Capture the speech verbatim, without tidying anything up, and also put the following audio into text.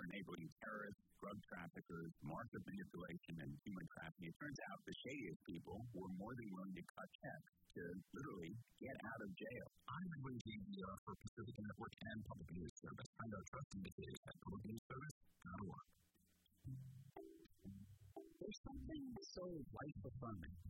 enabling terrorists, drug traffickers, market manipulation, and human trafficking. It turns out the shadiest people were more than willing to cut checks to literally get out of jail. I'm Edwin T V for Pacifica Network and Public News Service. Find our trust indicators at public news service dot org. There's something so life-affirming